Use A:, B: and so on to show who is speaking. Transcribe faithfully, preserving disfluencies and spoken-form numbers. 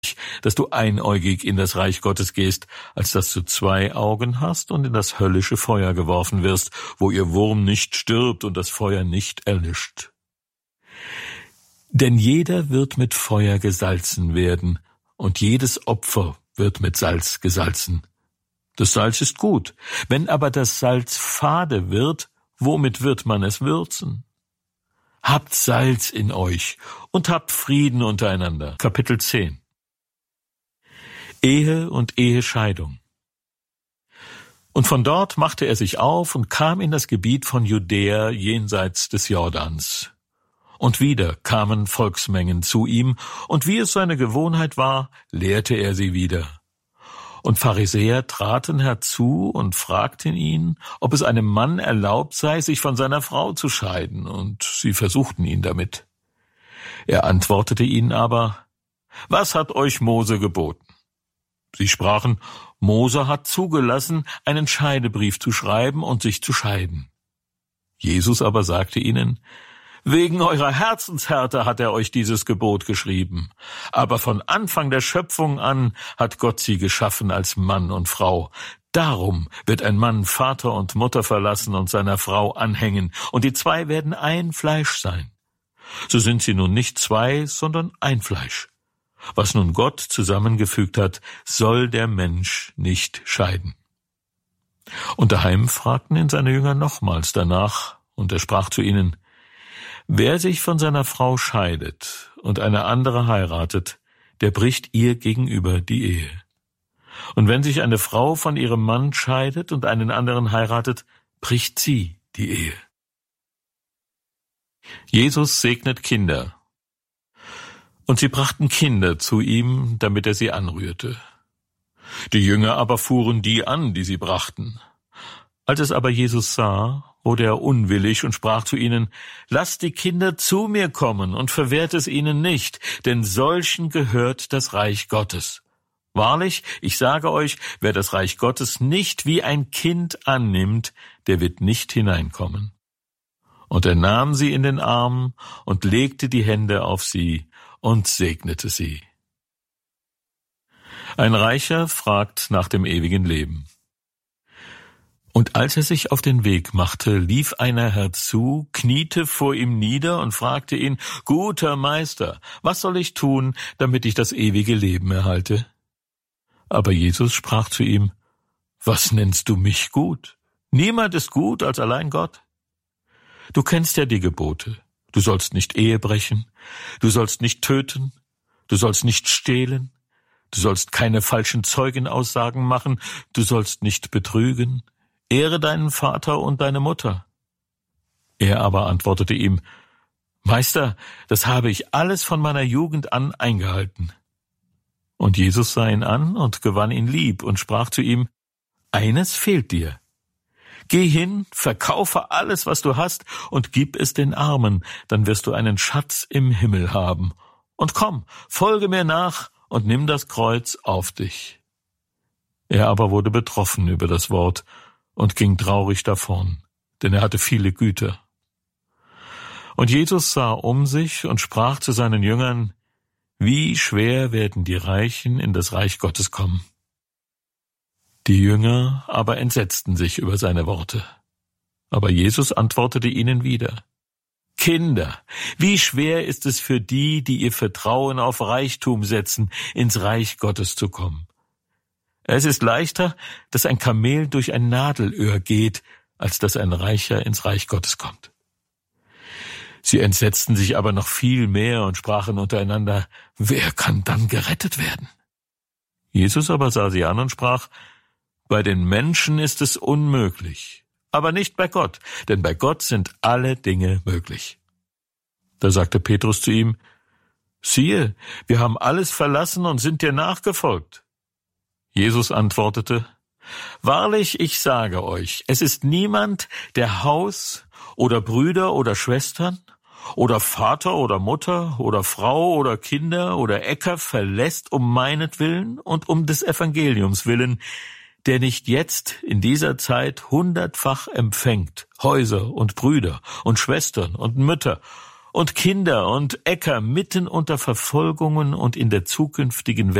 A: dass du einäugig in das Reich Gottes gehst, als dass du zwei Augen hast und in das höllische Feuer geworfen wirst, wo ihr Wurm nicht stirbt und das Feuer nicht erlischt. Denn jeder wird mit Feuer gesalzen werden, und jedes Opfer wird mit Salz gesalzen. Das Salz ist gut, wenn aber das Salz fade wird, womit wird man es würzen? Habt Salz in euch und habt Frieden untereinander. Kapitel zehn. Ehe und Ehescheidung. Und von dort machte er sich auf und kam in das Gebiet von Judäa jenseits des Jordans. Und wieder kamen Volksmengen zu ihm, und wie es seine Gewohnheit war, lehrte er sie wieder. Und Pharisäer traten herzu und fragten ihn, ob es einem Mann erlaubt sei, sich von seiner Frau zu scheiden, und sie versuchten ihn damit. Er antwortete ihnen aber: Was hat euch Mose geboten? Sie sprachen: Mose hat zugelassen, einen Scheidebrief zu schreiben und sich zu scheiden. Jesus aber sagte ihnen: Wegen eurer Herzenshärte hat er euch dieses Gebot geschrieben. Aber von Anfang der Schöpfung an hat Gott sie geschaffen als Mann und Frau. Darum wird ein Mann Vater und Mutter verlassen und seiner Frau anhängen, und die zwei werden ein Fleisch sein. So sind sie nun nicht zwei, sondern ein Fleisch. Was nun Gott zusammengefügt hat, soll der Mensch nicht scheiden. Und daheim fragten ihn seine Jünger nochmals danach, und er sprach zu ihnen: Wer sich von seiner Frau scheidet und eine andere heiratet, der bricht ihr gegenüber die Ehe. Und wenn sich eine Frau von ihrem Mann scheidet und einen anderen heiratet, bricht sie die Ehe. Jesus segnet Kinder. Und sie brachten Kinder zu ihm, damit er sie anrührte. Die Jünger aber fuhren die an, die sie brachten. Als es aber Jesus sah, wurde er unwillig und sprach zu ihnen: Lasst die Kinder zu mir kommen und verwehrt es ihnen nicht, denn solchen gehört das Reich Gottes. Wahrlich, ich sage euch, wer das Reich Gottes nicht wie ein Kind annimmt, der wird nicht hineinkommen. Und er nahm sie in den Arm und legte die Hände auf sie und segnete sie. Ein Reicher fragt nach dem ewigen Leben. Und als er sich auf den Weg machte, lief einer herzu, kniete vor ihm nieder und fragte ihn: Guter Meister, was soll ich tun, damit ich das ewige Leben erhalte? Aber Jesus sprach zu ihm: Was nennst du mich gut? Niemand ist gut als allein Gott. Du kennst ja die Gebote. Du sollst nicht Ehe brechen, du sollst nicht töten, du sollst nicht stehlen, du sollst keine falschen Zeugenaussagen machen, du sollst nicht betrügen, ehre deinen Vater und deine Mutter. Er aber antwortete ihm: Meister, das habe ich alles von meiner Jugend an eingehalten. Und Jesus sah ihn an und gewann ihn lieb und sprach zu ihm: Eines fehlt dir. Geh hin, verkaufe alles, was du hast, und gib es den Armen, dann wirst du einen Schatz im Himmel haben. Und komm, folge mir nach und nimm das Kreuz auf dich. Er aber wurde betroffen über das Wort und ging traurig davon, denn er hatte viele Güter. Und Jesus sah um sich und sprach zu seinen Jüngern: Wie schwer werden die Reichen in das Reich Gottes kommen. Die Jünger aber entsetzten sich über seine Worte. Aber Jesus antwortete ihnen wieder: Kinder, wie schwer ist es für die, die ihr Vertrauen auf Reichtum setzen, ins Reich Gottes zu kommen. Es ist leichter, dass ein Kamel durch ein Nadelöhr geht, als dass ein Reicher ins Reich Gottes kommt. Sie entsetzten sich aber noch viel mehr und sprachen untereinander: Wer kann dann gerettet werden? Jesus aber sah sie an und sprach: Bei den Menschen ist es unmöglich, aber nicht bei Gott, denn bei Gott sind alle Dinge möglich. Da sagte Petrus zu ihm: Siehe, wir haben alles verlassen und sind dir nachgefolgt. Jesus antwortete: Wahrlich, ich sage euch, es ist niemand, der Haus oder Brüder oder Schwestern oder Vater oder Mutter oder Frau oder Kinder oder Äcker verlässt um meinetwillen und um des Evangeliums willen, der nicht jetzt in dieser Zeit hundertfach empfängt, Häuser und Brüder und Schwestern und Mütter und Kinder und Äcker mitten unter Verfolgungen und in der zukünftigen